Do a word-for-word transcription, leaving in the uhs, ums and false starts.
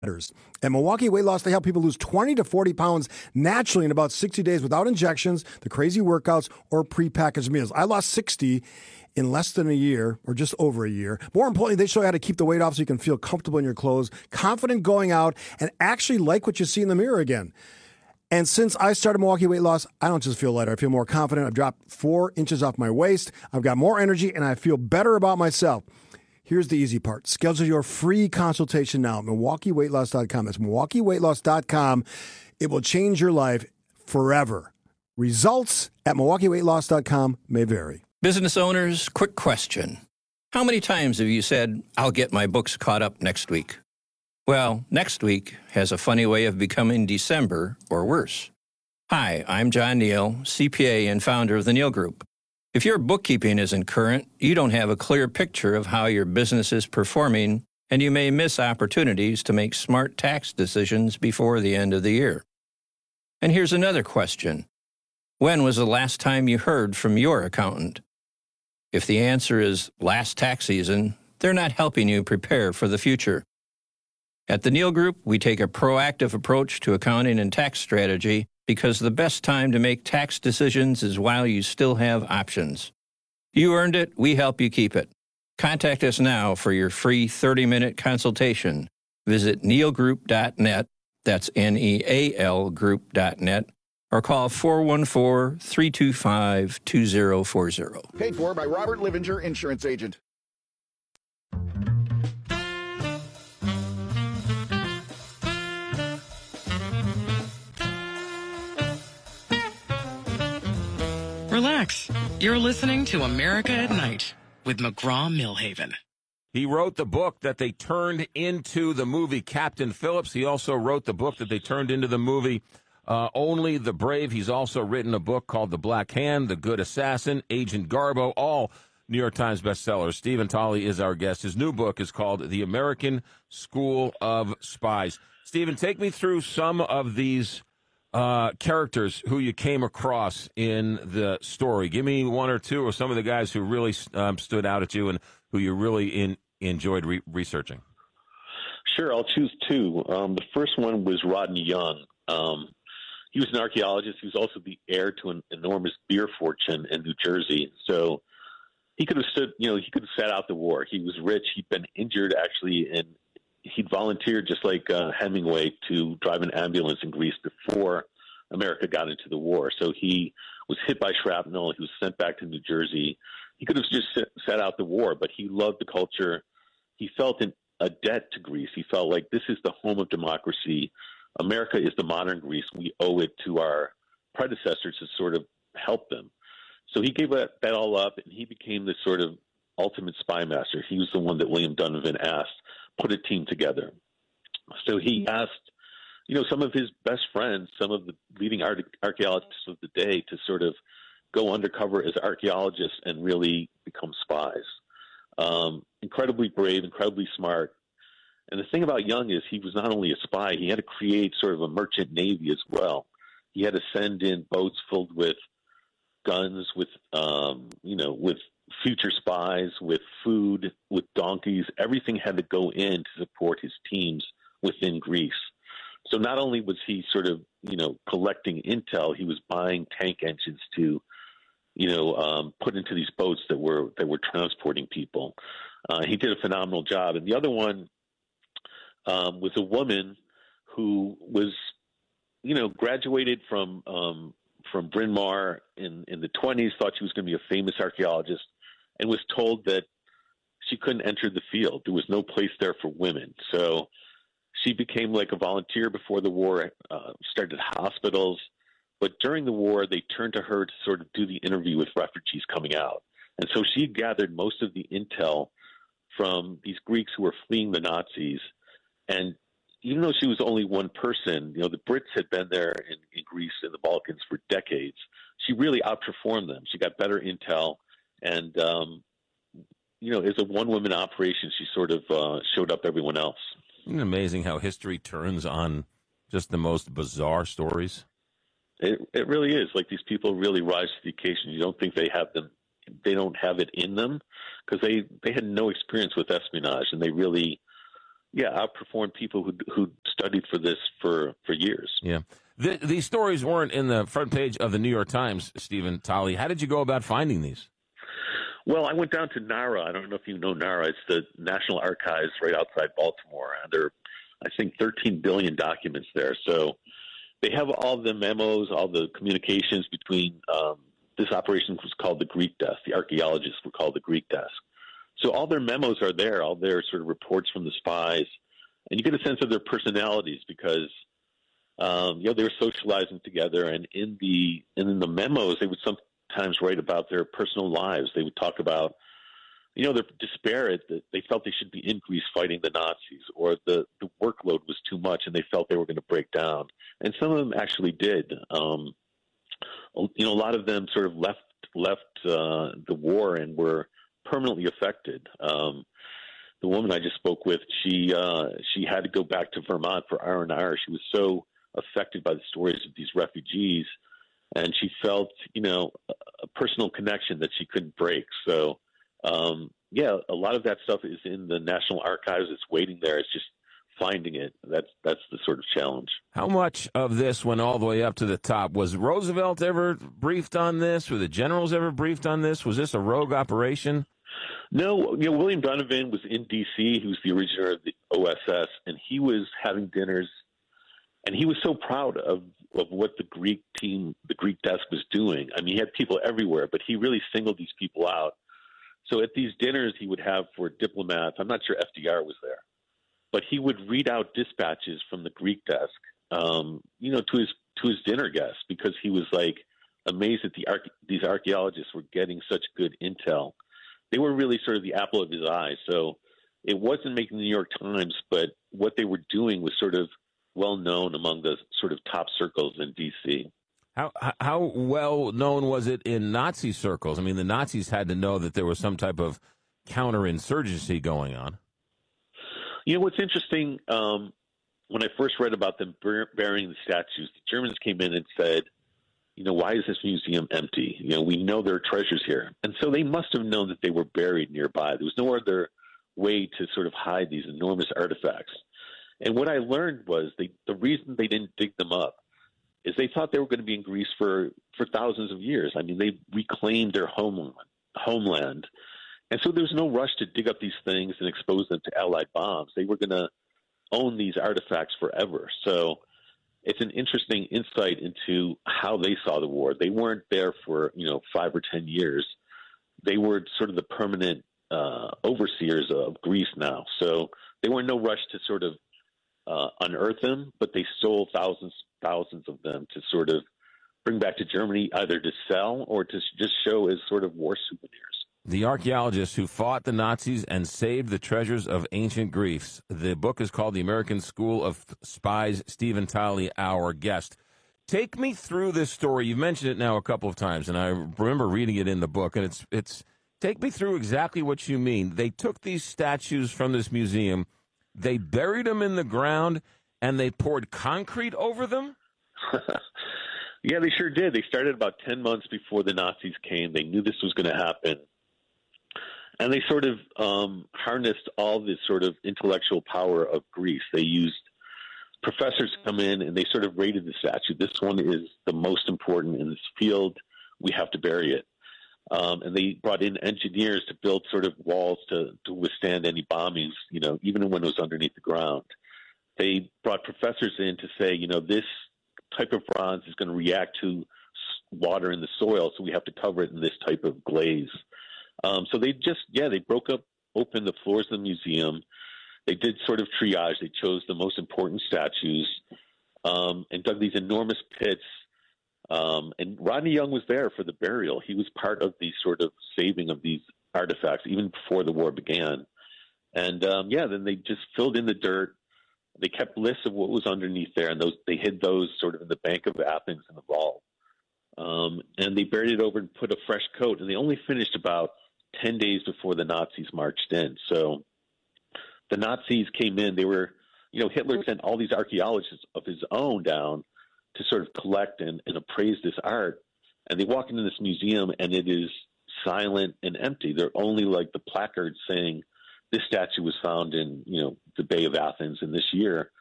At Milwaukee Weight Loss, they help people lose twenty to forty pounds naturally in about sixty days without injections, the crazy workouts, or prepackaged meals. I lost sixty in less than a year, or just over a year. More importantly, they show you how to keep the weight off so you can feel comfortable in your clothes, confident going out, and actually like what you see in the mirror again. And since I started Milwaukee Weight Loss, I don't just feel lighter. I feel more confident. I've dropped four inches off my waist. I've got more energy, and I feel better about myself. Here's the easy part. Schedule your free consultation now at Milwaukee Weight Loss dot com. That's Milwaukee Weight Loss dot com. It will change your life forever. Results at Milwaukee Weight Loss dot com may vary. Business owners, quick question. How many times have you said, I'll get my books caught up next week? Well, next week has a funny way of becoming December or worse. Hi, I'm John Neal, C P A and founder of the Neal Group. If your bookkeeping isn't current, you don't have a clear picture of how your business is performing, and you may miss opportunities to make smart tax decisions before the end of the year. And here's another question. When was the last time you heard from your accountant? If the answer is last tax season, they're not helping you prepare for the future. At the Neal Group, we take a proactive approach to accounting and tax strategy because the best time to make tax decisions is while you still have options. You earned it, we help you keep it. Contact us now for your free thirty-minute consultation. Visit neal group dot net, that's N E A L group dot net, or call four one four, three two five, two zero four zero. Paid for by Robert Livinger, insurance agent. Relax. You're listening to America at Night with McGraw-Millhaven. He wrote the book that they turned into the movie Captain Phillips. He also wrote the book that they turned into the movie uh, Only the Brave. He's also written a book called The Black Hand, The Good Assassin, Agent Garbo, all New York Times bestsellers. Stephen Tolley is our guest. His new book is called The American School of Spies. Stephen, take me through some of these Uh, characters who you came across in the story. Give me one or two of some of the guys who really um, stood out at you and who you really in, enjoyed re- researching. Sure, I'll choose two. Um, the first one was Rodney Young. Um, he was an archaeologist. He was also the heir to an enormous beer fortune in New Jersey. So he could have stood, you know, he could have sat out the war. He was rich. He'd been injured, actually, and he'd volunteered, just like uh, Hemingway, to drive an ambulance in Greece before America got into the war. So he was hit by shrapnel. He was sent back to New Jersey. He could have just sat out the war, but he loved the culture. He felt an, a debt to Greece. He felt like this is the home of democracy. America is the modern Greece. We owe it to our predecessors to sort of help them. So he gave that, that all up, and he became the sort of ultimate spy master. He was the one that William Donovan asked, put a team together. So he asked, you know, some of his best friends, some of the leading art- archaeologists of the day to sort of go undercover as archaeologists and really become spies. Um, incredibly brave, incredibly smart. And the thing about Young is he was not only a spy, he had to create sort of a merchant navy as well. He had to send in boats filled with guns, with, um, you know, with future spies, with food, with donkeys. Everything had to go in to support his teams within Greece. So not only was he sort of, you know, collecting intel, he was buying tank engines to, you know, um, put into these boats that were that were transporting people. Uh, he did a phenomenal job. And the other one um, was a woman who was, you know, graduated from um, from Bryn Mawr in, in the twenties, thought she was going to be a famous archaeologist, and was told that she couldn't enter the field. There was no place there for women. So she became like a volunteer before the war, uh, started hospitals. But during the war, they turned to her to sort of do the interview with refugees coming out. And so she gathered most of the intel from these Greeks who were fleeing the Nazis. And even though she was only one person, you know, the Brits had been there in, in Greece and the Balkans for decades. She really outperformed them. She got better intel. And, um, you know, as a one-woman operation, she sort of uh, showed up everyone else. Isn't it amazing how history turns on just the most bizarre stories? It, it really is. Like, these people really rise to the occasion. You don't think they have them, they don't have it in them, because they, they had no experience with espionage, and they really yeah, outperformed people who who studied for this for, for years. Yeah. The, these stories weren't in the front page of the New York Times, Stephen Tolley. How did you go about finding these? Well, I went down to NARA. I don't know if you know NARA. It's the National Archives right outside Baltimore. And there are, I think, thirteen billion documents there. So they have all the memos, all the communications between um, this operation was called the Greek Desk. The archaeologists were called the Greek Desk. So all their memos are there, all their sort of reports from the spies. And you get a sense of their personalities because, um, you know, they were socializing together. And in the, and in the memos, they would sometimes write about their personal lives. They would talk about, you know, their despair that they felt they should be in Greece fighting the Nazis, or the, the workload was too much and they felt they were going to break down. And some of them actually did. Um, you know, a lot of them sort of left left uh, the war and were permanently affected. Um, the woman I just spoke with, she uh, she had to go back to Vermont for R and R. She was so affected by the stories of these refugees, and she felt, you know, a personal connection that she couldn't break. So, um, yeah, a lot of that stuff is in the National Archives. It's waiting there. It's just finding it. That's that's the sort of challenge. How much of this went all the way up to the top? Was Roosevelt ever briefed on this? Were the generals ever briefed on this? Was this a rogue operation? No, you know, William Donovan was in D C. He was the originator of the O S S, and he was having dinners, and he was so proud of, of what the Greek team, the Greek desk was doing. I mean, he had people everywhere, but he really singled these people out. So at these dinners he would have for diplomats, I'm not sure F D R was there, but he would read out dispatches from the Greek desk, um, you know, to his to his dinner guests, because he was like amazed that the arch- these archaeologists were getting such good intel. They were really sort of the apple of his eye. So it wasn't making the New York Times, but what they were doing was sort of well known among the sort of top circles in D C. How how well known was it in Nazi circles? I mean, the Nazis had to know that there was some type of counterinsurgency going on. You know, what's interesting, um, when I first read about them bur- burying the statues, the Germans came in and said, you know, why is this museum empty? You know, we know there are treasures here. And so they must have known that they were buried nearby. There was no other way to sort of hide these enormous artifacts. And what I learned was they, the reason they didn't dig them up is they thought they were going to be in Greece for, for thousands of years. I mean, they reclaimed their homeland, homeland. And so there was no rush to dig up these things and expose them to Allied bombs. They were going to own these artifacts forever. So it's an interesting insight into how they saw the war. They weren't there for, you know, five or ten years. They were sort of the permanent uh, overseers of Greece now. So they were in no rush to sort of uh, unearth them, but they stole thousands, thousands of them to sort of bring back to Germany, either to sell or to just show as sort of war souvenirs. The archaeologists who fought the Nazis and saved the treasures of ancient Greece. The book is called The American School of Spies. Stephen Tolley, our guest. Take me through this story. You've mentioned it now a couple of times, and I remember reading it in the book, and it's it's. Take me through exactly what you mean. They took these statues from this museum, they buried them in the ground, and they poured concrete over them? Yeah, they sure did. They started about ten months before the Nazis came. They knew this was going to happen. And they sort of um, harnessed all this sort of intellectual power of Greece. They used professors to come in, and they sort of rated the statue. This one is the most important in this field. We have to bury it. Um, and they brought in engineers to build sort of walls to, to withstand any bombings, you know, even when it was underneath the ground. They brought professors in to say, you know, this type of bronze is going to react to water in the soil, so we have to cover it in this type of glaze. Um, so they just, yeah, they broke up, opened the floors of the museum. They did sort of triage. They chose the most important statues um, and dug these enormous pits. Um, and Rodney Young was there for the burial. He was part of the sort of saving of these artifacts even before the war began. And, um, yeah, then they just filled in the dirt. They kept lists of what was underneath there, and those they hid those sort of in the Bank of Athens in the vault. Um, and they buried it over and put a fresh coat. And they only finished about ten days before the Nazis marched in. So the Nazis came in. They were, you know, Hitler sent all these archaeologists of his own down to sort of collect and, and appraise this art. And they walk into this museum, and it is silent and empty. They're only like the placards saying this statue was found in, you know, the Bay of Athens, and this year